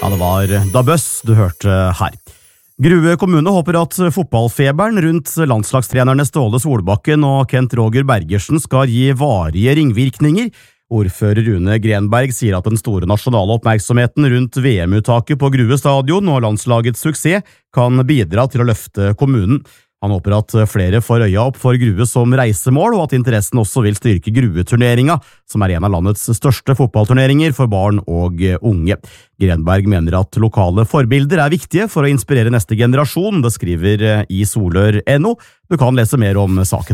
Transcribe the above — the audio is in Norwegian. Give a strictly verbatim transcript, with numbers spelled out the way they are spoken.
Ja, det var Da Bøss du hørte her. Grue kommune håper at fotballfeberen rundt landslagstrenerne Ståle Solbakken og Kent Roger Bergersen skal gi varige ringvirkninger. Ordfører Rune Grenberg sier at den store nasjonale oppmerksomheten rundt V M-uttaket på Grue stadion og landslagets suksess kan bidra til å løfte kommunen. Han håper at flere får øya opp for Grue som reisemål, og at interessen også vil styrke Grue-turneringa, som er en av landets største fotballturneringer for barn og unge. Grenberg mener at lokale forbilder er viktige for å inspirere neste generasjon, det skriver i solør punktum no. Du kan lese mer om saken.